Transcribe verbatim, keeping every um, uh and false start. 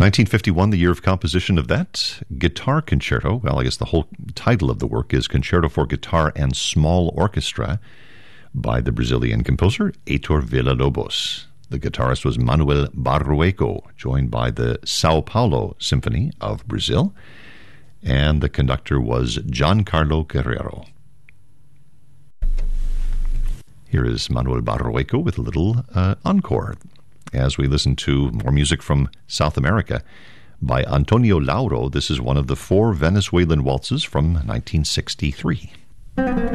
nineteen fifty-one, the year of composition of that guitar concerto. Well, I guess the whole title of the work is Concerto for Guitar and Small Orchestra by the Brazilian composer Heitor Villa-Lobos. The guitarist was Manuel Barrueco, joined by the Sao Paulo Symphony of Brazil, and the conductor was Giancarlo Guerrero. Here is Manuel Barrueco with a little uh, encore as we listen to more music from South America by Antonio Lauro. This is one of the four Venezuelan waltzes from nineteen sixty-three.